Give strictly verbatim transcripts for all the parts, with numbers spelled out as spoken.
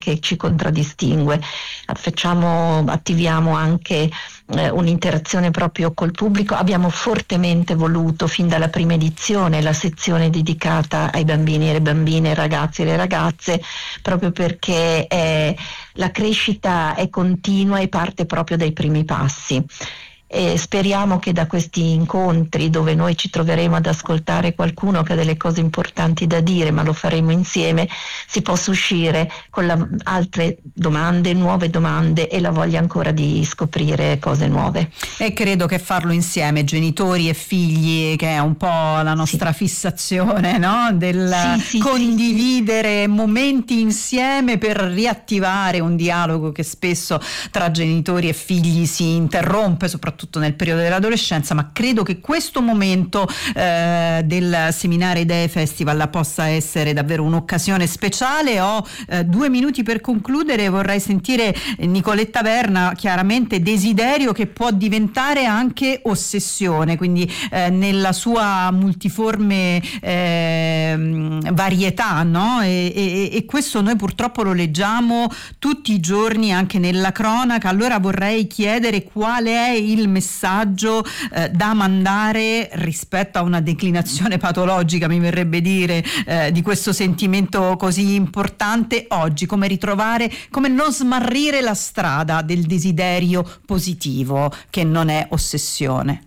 che ci contraddistingue. Facciamo, attiviamo anche eh, un'interazione proprio col pubblico. Abbiamo fortemente voluto fin dalla prima edizione la sezione dedicata ai bambini e le bambine, ai ragazzi e le ragazze, proprio perché eh, la crescita è continua e parte proprio dai primi passi. E speriamo che da questi incontri, dove noi ci troveremo ad ascoltare qualcuno che ha delle cose importanti da dire, ma lo faremo insieme, si possa uscire con la, altre domande, nuove domande e la voglia ancora di scoprire cose nuove. E credo che farlo insieme, genitori e figli, che è un po' la nostra sì. fissazione, no? Del sì, sì, condividere sì, sì. momenti insieme per riattivare un dialogo che spesso tra genitori e figli si interrompe, soprattutto nel periodo dell'adolescenza, ma credo che questo momento eh, del Seminare Idee Festival possa essere davvero un'occasione speciale. Ho eh, due minuti per concludere, vorrei sentire Nicoletta Verna. Chiaramente desiderio che può diventare anche ossessione, quindi eh, nella sua multiforme eh, varietà, no? E, e, e questo noi purtroppo lo leggiamo tutti i giorni anche nella cronaca. Allora vorrei chiedere qual è il messaggio eh, da mandare rispetto a una declinazione patologica, mi verrebbe dire, eh, di questo sentimento così importante oggi, come ritrovare, come non smarrire la strada del desiderio positivo che non è ossessione.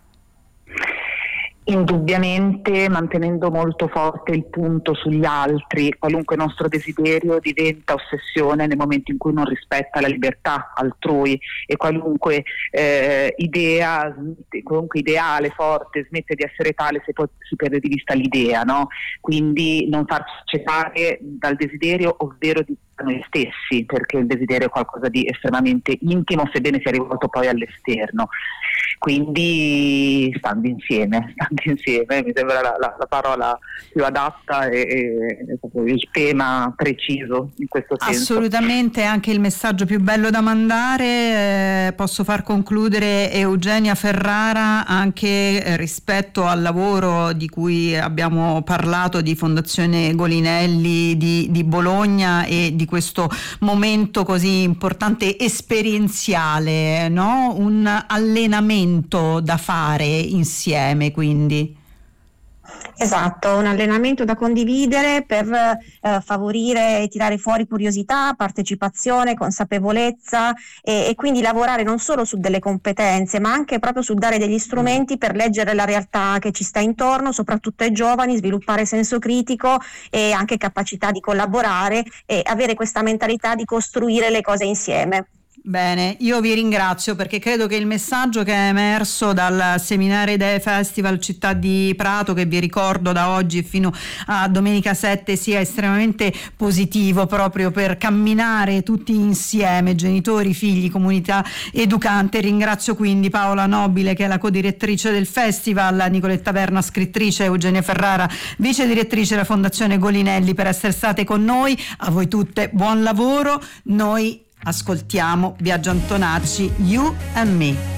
Indubbiamente mantenendo molto forte il punto sugli altri. Qualunque nostro desiderio diventa ossessione nel momento in cui non rispetta la libertà altrui, e qualunque eh, idea, qualunque ideale forte smette di essere tale se poi si perde di vista l'idea, no? Quindi non farci accecare dal desiderio, ovvero di noi stessi, perché il desiderio è qualcosa di estremamente intimo, sebbene sia rivolto poi all'esterno. Quindi stando insieme, stando insieme mi sembra la, la, la parola più adatta e, e proprio il tema preciso in questo senso. Assolutamente, anche il messaggio più bello da mandare. Eh, posso far concludere Eugenia Ferrara anche eh, rispetto al lavoro di cui abbiamo parlato, di Fondazione Golinelli di, di Bologna, e di questo momento così importante esperienziale, no? Un allenamento da fare insieme, quindi. Esatto, un allenamento da condividere per eh, favorire e tirare fuori curiosità, partecipazione, consapevolezza e, e quindi lavorare non solo su delle competenze, ma anche proprio su dare degli strumenti per leggere la realtà che ci sta intorno, soprattutto ai giovani, sviluppare senso critico e anche capacità di collaborare e avere questa mentalità di costruire le cose insieme. Bene, io vi ringrazio perché credo che il messaggio che è emerso dal Seminare Idee Festival Città di Prato, che vi ricordo da oggi fino a domenica sette, sia estremamente positivo proprio per camminare tutti insieme, genitori, figli, comunità educante. Ringrazio quindi Paola Nobile, che è la codirettrice del festival, Nicoletta Verna, scrittrice, Eugenia Ferrara, vice direttrice della Fondazione Golinelli, per essere state con noi. A voi tutte buon lavoro. Noi ascoltiamo Biagio Antonacci, You and Me.